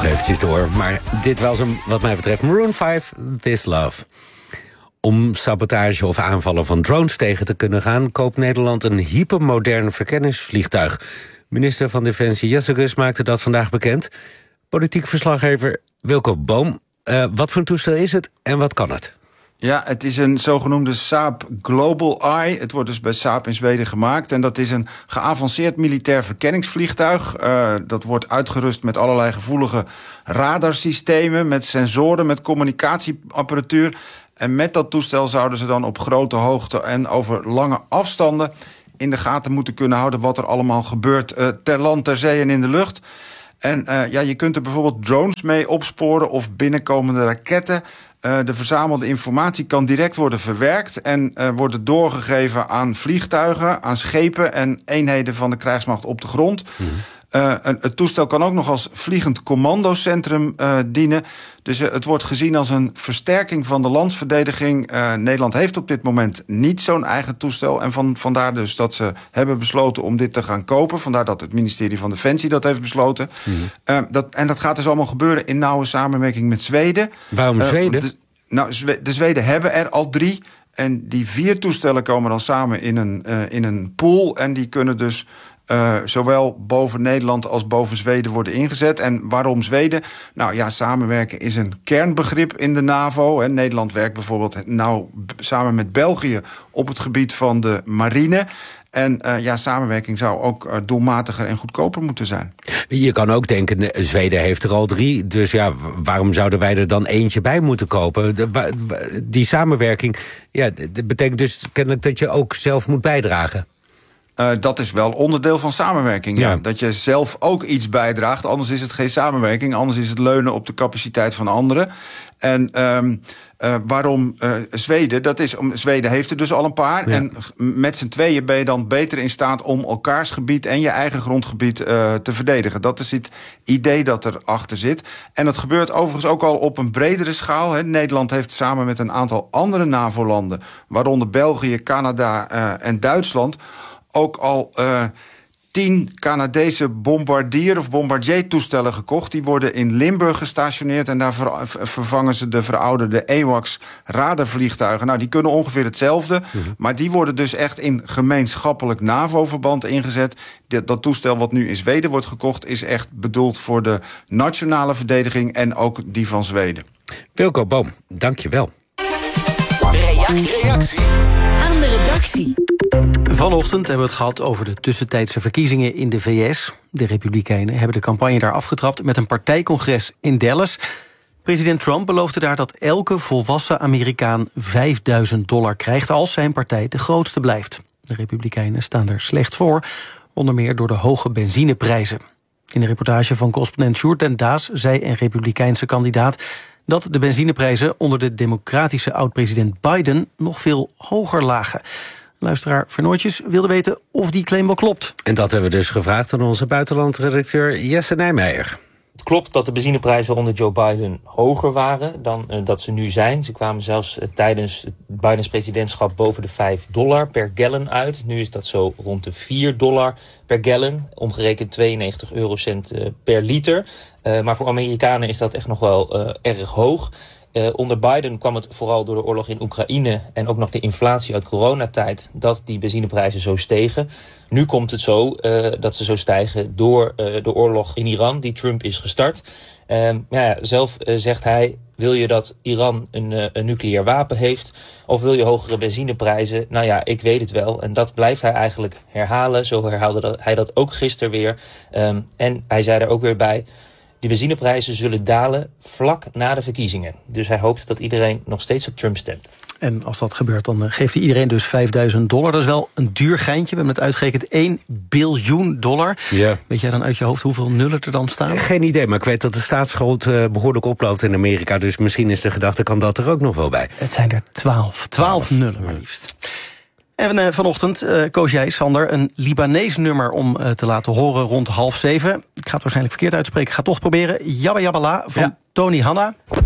nog eventjes door. Maar dit was hem, wat mij betreft, Maroon 5, This Love. Om sabotage of aanvallen van drones tegen te kunnen gaan, koopt Nederland een hypermodern verkenningsvliegtuig. Minister van Defensie Jessegus maakte dat vandaag bekend. Politiek verslaggever Wilco Boom. Wat voor een toestel is het en wat kan het? Ja, het is een zogenoemde Saab Global Eye. Het wordt dus bij Saab in Zweden gemaakt. En dat is een geavanceerd militair verkenningsvliegtuig. Dat wordt uitgerust met allerlei gevoelige radarsystemen, met sensoren, met communicatieapparatuur. En met dat toestel zouden ze dan op grote hoogte en over lange afstanden in de gaten moeten kunnen houden wat er allemaal gebeurt ter land, ter zee en in de lucht. En je kunt er bijvoorbeeld drones mee opsporen of binnenkomende raketten. De verzamelde informatie kan direct worden verwerkt en worden doorgegeven aan vliegtuigen, aan schepen en eenheden van de krijgsmacht op de grond. Het toestel kan ook nog als vliegend commandocentrum dienen. Dus het wordt gezien als een versterking van de landsverdediging. Nederland heeft op dit moment niet zo'n eigen toestel. En vandaar dus dat ze hebben besloten om dit te gaan kopen. Vandaar dat het ministerie van Defensie dat heeft besloten. Dat gaat dus allemaal gebeuren in nauwe samenwerking met Zweden. Waarom Zweden? De Zweden hebben er al 3. En die 4 toestellen komen dan samen in een pool. En die kunnen dus zowel boven Nederland als boven Zweden worden ingezet. En waarom Zweden? Nou ja, samenwerken is een kernbegrip in de NAVO. Nederland werkt bijvoorbeeld nauw samen met België op het gebied van de marine. En samenwerking zou ook doelmatiger en goedkoper moeten zijn. Je kan ook denken, Zweden heeft er al 3. Dus ja, waarom zouden wij er dan eentje bij moeten kopen? Die samenwerking, dat betekent dus kennelijk dat je ook zelf moet bijdragen. Dat is wel onderdeel van samenwerking. Ja. Dat je zelf ook iets bijdraagt. Anders is het geen samenwerking. Anders is het leunen op de capaciteit van anderen. En waarom Zweden? Zweden heeft er dus al een paar. Ja. En met z'n tweeën ben je dan beter in staat om elkaars gebied en je eigen grondgebied te verdedigen. Dat is het idee dat erachter zit. En dat gebeurt overigens ook al op een bredere schaal. Nederland heeft samen met een aantal andere NAVO-landen, waaronder België, Canada en Duitsland, ook al 10 Canadese Bombardier of Bombardier-toestellen gekocht. Die worden in Limburg gestationeerd en daar vervangen ze de verouderde AWACS radarvliegtuigen. Nou, die kunnen ongeveer hetzelfde, maar die worden dus echt in gemeenschappelijk NAVO-verband ingezet. Dat toestel wat nu in Zweden wordt gekocht is echt bedoeld voor de nationale verdediging en ook die van Zweden. Wilco Boom, dank je wel. Reactie aan de redactie. Vanochtend hebben we het gehad over de tussentijdse verkiezingen in de VS. De Republikeinen hebben de campagne daar afgetrapt met een partijcongres in Dallas. President Trump beloofde daar dat elke volwassen Amerikaan $5.000 krijgt als zijn partij de grootste blijft. De Republikeinen staan er slecht voor, onder meer door de hoge benzineprijzen. In de reportage van correspondent Sjoerd den Daas zei een Republikeinse kandidaat dat de benzineprijzen onder de democratische oud-president Biden nog veel hoger lagen. Luisteraar Vernooitjes wilde weten of die claim wel klopt. En dat hebben we dus gevraagd aan onze buitenlandredacteur Jesse Nijmeijer. Het klopt dat de benzineprijzen onder Joe Biden hoger waren dan dat ze nu zijn. Ze kwamen zelfs tijdens Bidens presidentschap boven de $5 per gallon uit. Nu is dat zo rond de $4 per gallon, omgerekend 92 eurocent per liter. Maar voor Amerikanen is dat echt nog wel erg hoog. Onder Biden kwam het vooral door de oorlog in Oekraïne en ook nog de inflatie uit coronatijd dat die benzineprijzen zo stegen. Nu komt het zo dat ze zo stijgen door de oorlog in Iran die Trump is gestart. Zelf zegt hij, wil je dat Iran een nucleair wapen heeft of wil je hogere benzineprijzen? Nou ja, ik weet het wel. En dat blijft hij eigenlijk herhalen. Zo herhaalde hij dat ook gisteren weer. En hij zei er ook weer bij, die benzineprijzen zullen dalen vlak na de verkiezingen. Dus hij hoopt dat iedereen nog steeds op Trump stemt. En als dat gebeurt, dan geeft hij iedereen dus $5.000. Dat is wel een duur geintje. We hebben het uitgerekend, $1 biljoen. Ja. Weet jij dan uit je hoofd hoeveel nullen er dan staan? Geen idee, maar ik weet dat de staatsschuld behoorlijk oploopt in Amerika. Dus misschien is de gedachte, kan dat er ook nog wel bij. Het zijn er 12. 12 nullen maar liefst. En vanochtend koos jij, Sander, een Libanees nummer om te laten horen rond 6:30. Ik ga het waarschijnlijk verkeerd uitspreken. Ga toch proberen. Jabba Jabba La van Tony Hanna.